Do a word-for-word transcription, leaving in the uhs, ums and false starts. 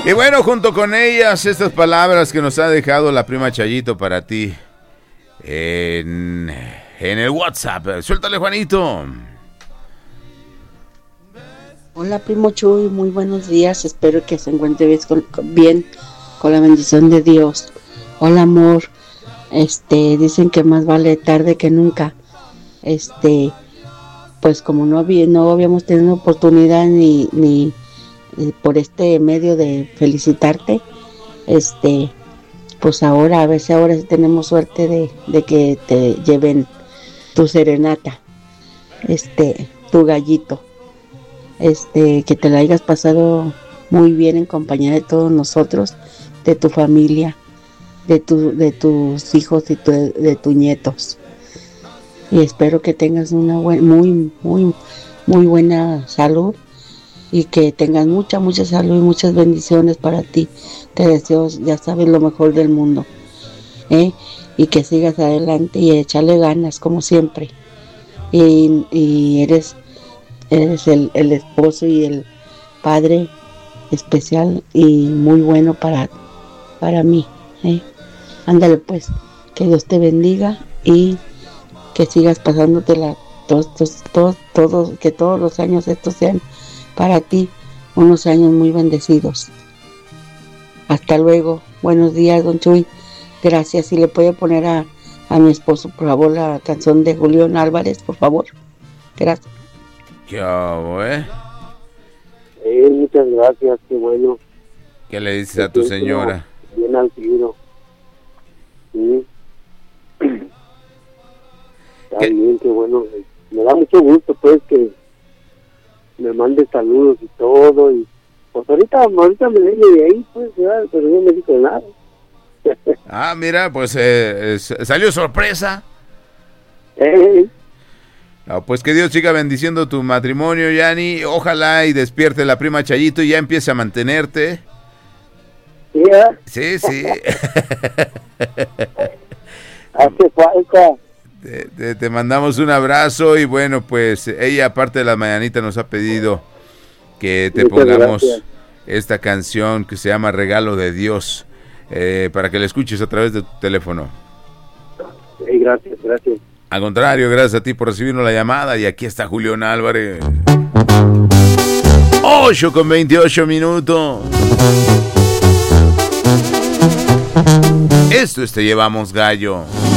Y bueno, junto con ellas, estas palabras que nos ha dejado la prima Chayito para ti en, en el WhatsApp. Suéltale, Juanito. Hola, primo Chuy, muy buenos días. Espero que se encuentre bien con, bien, con la bendición de Dios. Hola, amor. Este, dicen que más vale tarde que nunca. Este, pues como no, había, no habíamos tenido oportunidad ni, ni eh, por este medio de felicitarte, este, pues ahora, a ver si ahora tenemos suerte de, de que te lleven tu serenata, este, tu gallito. Este, que te la hayas pasado muy bien en compañía de todos nosotros, de tu familia, de tu, de tus hijos y tu, de tus nietos. Y espero que tengas una buen, muy, muy, muy buena salud y que tengas mucha, mucha salud y muchas bendiciones para ti. Te deseo, ya sabes, lo mejor del mundo, ¿eh? Y que sigas adelante y echarle ganas como siempre. Y, y eres Eres el, el esposo y el padre especial y muy bueno para, para mí, ¿eh? Ándale pues, que Dios te bendiga y que sigas pasándotela todos, todos, todos, todos, que todos los años estos sean para ti unos años muy bendecidos. Hasta luego, buenos días, don Chuy. Gracias. Y le puede poner a, a mi esposo, por favor, la canción de Julián Álvarez, por favor. Gracias. ¿Qué hago, eh? Eh, muchas gracias, qué bueno. ¿Qué le dices a tu señora? Bien al tiro. Sí. Está ¿Qué? Bien, qué bueno. Me da mucho gusto, pues, que me mande saludos y todo. Y pues ahorita, ahorita me viene de ahí, pues, ¿verdad? Pero no me dijo nada. Ah, mira, pues eh, eh, salió sorpresa. Eh, No, pues que Dios siga bendiciendo tu matrimonio, Yanni. Ojalá y despierte la prima Chayito y ya empiece a mantenerte. ¿sí, eh? Sí, sí. Hace falta. Te, te, te mandamos un abrazo y bueno, pues ella aparte de la mañanita nos ha pedido que te Muchas pongamos gracias. esta canción que se llama Regalo de Dios, eh, para que la escuches a través de tu teléfono. Eh, gracias, gracias. Al contrario, gracias a ti por recibirnos la llamada y aquí está Julián Álvarez. ocho con veintiocho minutos. Esto es Te Llevamos Gallo.